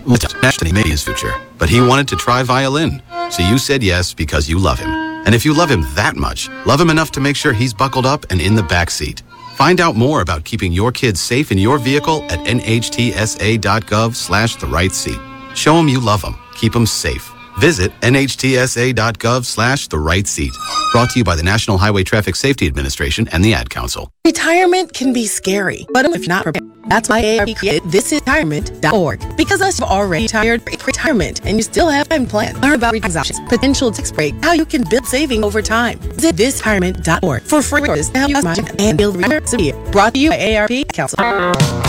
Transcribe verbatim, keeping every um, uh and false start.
Ashton made his future, but he wanted to try violin. So you said yes because you love him. And if you love him that much, love him enough to make sure he's buckled up and in the back seat. Find out more about keeping your kids safe in your vehicle at nhtsa.gov slash the right seat. Show them you love them. Keep them safe. Visit nhtsa.gov slash the right seat. Brought to you by the National Highway Traffic Safety Administration and the Ad Council. Retirement can be scary, but if you're not prepared, that's why A A R P created this is retirement dot org. Because us have already retired retirement and you still have time plan. Learn about retirement options, potential tax break, how you can build saving over time. Visit this retirement dot org for free resources to help you and build retirement. Brought to you by A A R P Council.